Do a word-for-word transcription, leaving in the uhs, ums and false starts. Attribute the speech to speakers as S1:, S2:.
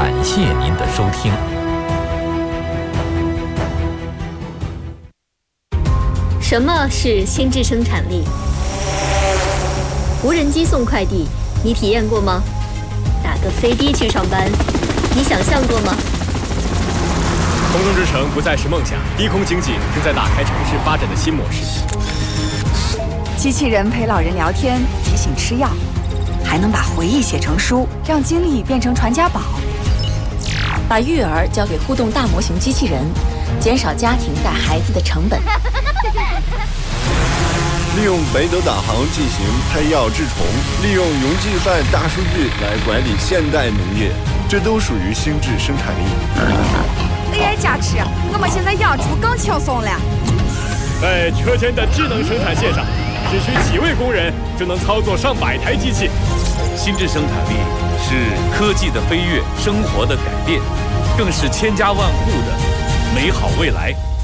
S1: 感谢您的收听。
S2: 什么是心智生产力？无人机送快递，你体验过吗？打个飞的去上班，你想象过吗？
S3: 空中之城不再是梦想，低空经济正在打开城市发展的新模式。
S4: 机器人陪老人聊天，提醒吃药，还能把回忆写成书，让经历变成传家宝。
S5: 把育儿交给互动大模型机器人，减少家庭带孩子的成本。
S6: 利用北斗导航进行配药治虫，利用云计算大数据来管理现代农业，这都属于心智生产力。
S4: A I 加持，我们现在养猪更轻松了。
S3: 在车间的智能生产线上，只需几位工人就能操作上百台机器。
S1: 心智生产力是科技的飞跃，生活的改变，更是千家万户的美好未来。